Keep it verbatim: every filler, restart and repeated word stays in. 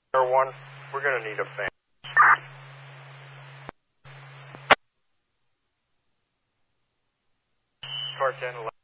Air one, we're going to need a fan. Car ten eleven.